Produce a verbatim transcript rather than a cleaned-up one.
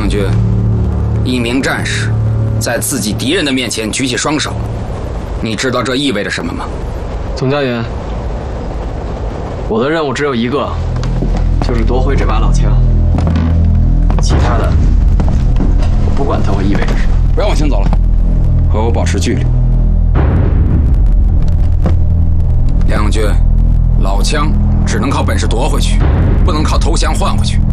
将军，一名战士在自己敌人的面前举起双手，你知道这意味着什么吗？ 总教员，我的任务只有一个，就是夺回这把老枪。其他的，我不管它会意味着什么。 不要往前走了，和我保持距离。将军，老枪只能靠本事夺回去，不能靠投降换回去。